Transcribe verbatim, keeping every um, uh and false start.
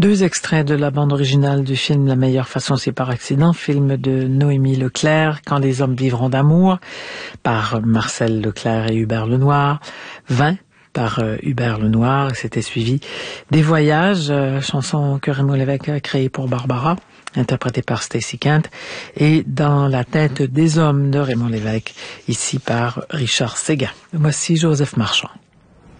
Deux extraits de la bande originale du film La meilleure façon c'est par accident, film de Noémie Leclerc, Quand les hommes vivront d'amour, par Marcel Leclerc et Hubert Lenoir, vingt par euh, Hubert Lenoir, c'était suivi Des voyages, euh, chanson que Raymond Lévesque a créée pour Barbara, interprétée par Stacey Kent, et Dans la tête des hommes de Raymond Lévesque, ici par Richard Séguin. Voici Joseph Marchand.